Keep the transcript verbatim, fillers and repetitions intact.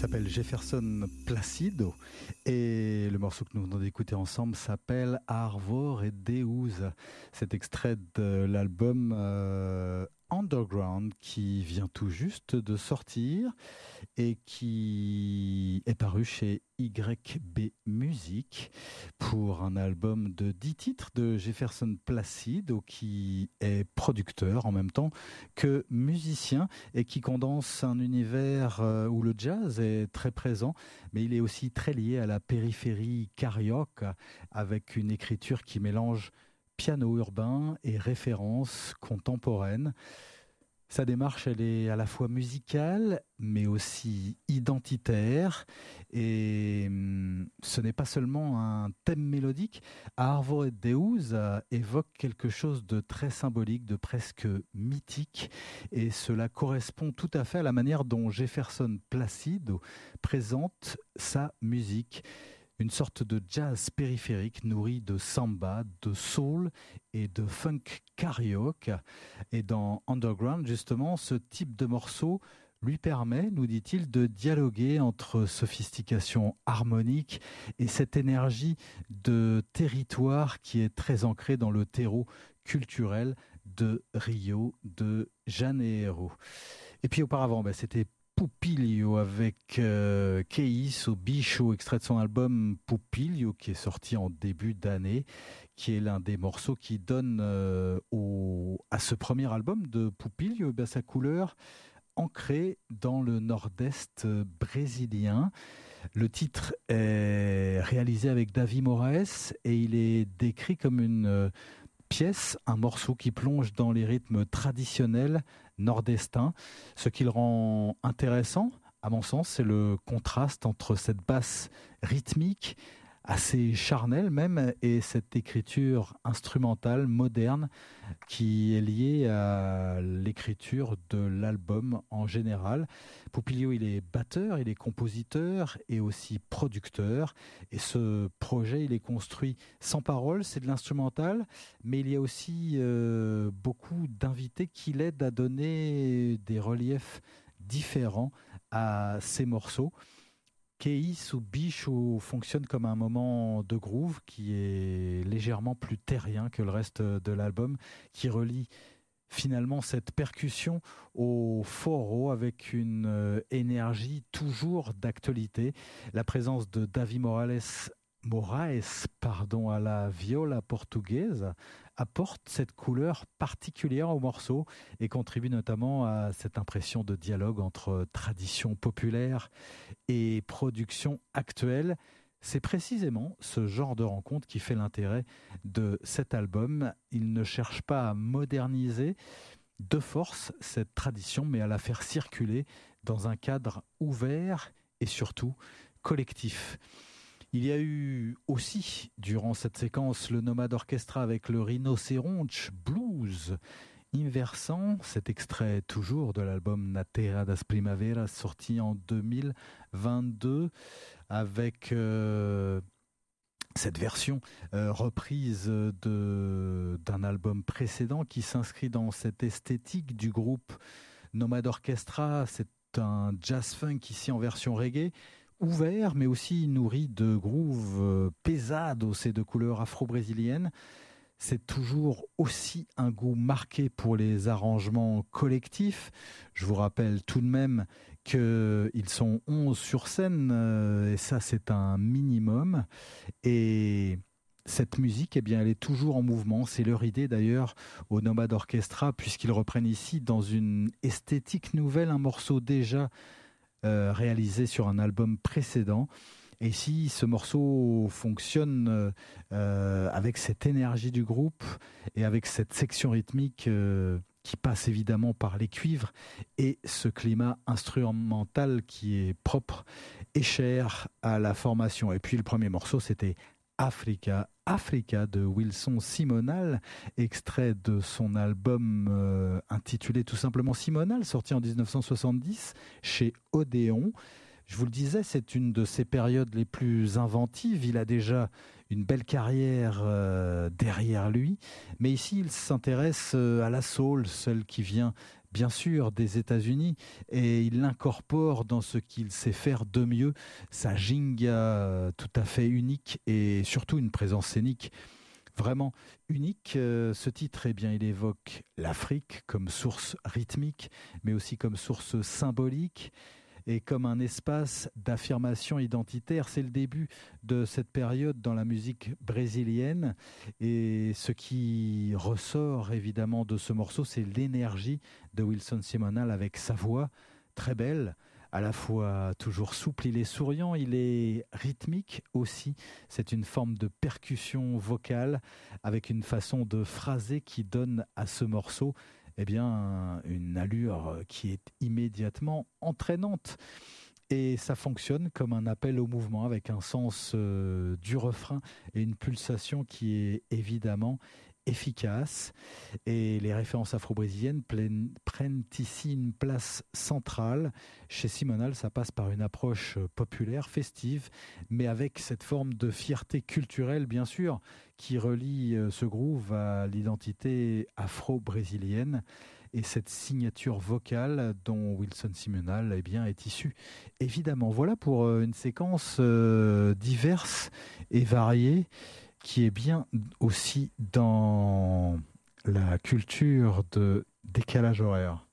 S'appelle Jefferson Placido et le morceau que nous venons d'écouter ensemble s'appelle Arvor et Deus. Cet extrait de l'album euh, Underground qui vient tout juste de sortir et qui est paru chez Y B Music pour un album de dix titres de Jefferson Placido qui est producteur en même temps que musicien et qui condense un univers où le jazz est très présent, mais il est aussi très lié à la périphérie carioca avec une écriture qui mélange piano urbain et références contemporaines. Sa démarche, elle est à la fois musicale, mais aussi identitaire. Et ce n'est pas seulement un thème mélodique. Arvor et Deus évoque quelque chose de très symbolique, de presque mythique. Et cela correspond tout à fait à la manière dont Jefferson Placido présente sa musique. Une sorte de jazz périphérique nourri de samba, de soul et de funk carioca. Et dans Underground, justement, ce type de morceau lui permet, nous dit-il, de dialoguer entre sophistication harmonique et cette énergie de territoire qui est très ancrée dans le terreau culturel de Rio de Janeiro. Et puis auparavant, ben, c'était Pupilio avec euh, Keis au Bicho, extrait de son album Pupilio qui est sorti en début d'année, qui est l'un des morceaux qui donne euh, au, à ce premier album de Pupilio eh bien, sa couleur ancrée dans le nord-est brésilien. Le titre est réalisé avec Davi Moraes et il est décrit comme une euh, pièce, un morceau qui plonge dans les rythmes traditionnels nord-estins. Ce qui le rend intéressant, à mon sens, c'est le contraste entre cette basse rythmique, assez charnelle même, et cette écriture instrumentale moderne qui est liée à l'écriture de l'album en général. Pupilio, il est batteur, il est compositeur et aussi producteur. Et ce projet, il est construit sans parole, c'est de l'instrumental, mais il y a aussi euh, beaucoup d'invités qui l'aident à donner des reliefs différents à ces morceaux. Keis ou Bicho fonctionne comme un moment de groove qui est légèrement plus terrien que le reste de l'album, qui relie finalement cette percussion au foro avec une euh, énergie toujours d'actualité. La présence de Davi Morales Moraes pardon, à la viola portugaise apporte cette couleur particulière au morceau et contribue notamment à cette impression de dialogue entre tradition populaire et production actuelle. C'est précisément ce genre de rencontre qui fait l'intérêt de cet album. Il ne cherche pas à moderniser de force cette tradition, mais à la faire circuler dans un cadre ouvert et surtout collectif. Il y a eu aussi, durant cette séquence, le Nomad Orchestra avec le Rinoceronte Blues inversant, cet extrait toujours de l'album Na Terra das Primaveras sorti en deux mille vingt-deux avec euh, cette version euh, reprise de, d'un album précédent qui s'inscrit dans cette esthétique du groupe Nomad Orchestra. C'est un jazz funk ici en version reggae, ouvert mais aussi nourri de grooves euh, pesados et de couleurs afro-brésiliennes. C'est toujours aussi un goût marqué pour les arrangements collectifs. Je vous rappelle tout de même qu'ils sont onze sur scène, euh, et ça c'est un minimum. Et cette musique, eh bien, elle est toujours en mouvement. C'est leur idée d'ailleurs au Nomad Orchestra, puisqu'ils reprennent ici dans une esthétique nouvelle un morceau déjà euh, réalisé sur un album précédent. Et ici, ce morceau fonctionne euh, avec cette énergie du groupe et avec cette section rythmique euh, qui passe évidemment par les cuivres et ce climat instrumental qui est propre et cher à la formation. Et puis le premier morceau, c'était Africa, Africa de Wilson Simonal, extrait de son album euh, intitulé tout simplement Simonal, sorti en dix-neuf cent soixante-dix chez Odéon. Je vous le disais, c'est une de ses périodes les plus inventives. Il a déjà une belle carrière euh, derrière lui. Mais ici, il s'intéresse euh, à la soul, celle qui vient bien sûr, des États-Unis, et il l'incorpore dans ce qu'il sait faire de mieux, sa ginga tout à fait unique et surtout une présence scénique vraiment unique. Euh, ce titre, eh bien, il évoque l'Afrique comme source rythmique, mais aussi comme source symbolique et comme un espace d'affirmation identitaire. C'est le début de cette période dans la musique brésilienne. Et ce qui ressort évidemment de ce morceau, c'est l'énergie de Wilson Simonal avec sa voix très belle, à la fois toujours souple, il est souriant, il est rythmique aussi. C'est une forme de percussion vocale avec une façon de phraser qui donne à ce morceau eh bien, une allure qui est immédiatement entraînante. Et ça fonctionne comme un appel au mouvement avec un sens euh, du refrain et une pulsation qui est évidemment efficace. Et les références afro-brésiliennes prennent ici une place centrale. Chez Simonal, ça passe par une approche populaire, festive, mais avec cette forme de fierté culturelle, bien sûr, qui relie ce groove à l'identité afro-brésilienne et cette signature vocale dont Wilson Simonal eh bien, est issu. Évidemment, voilà pour une séquence euh, diverse et variée qui est bien aussi dans la culture de décalage horaire.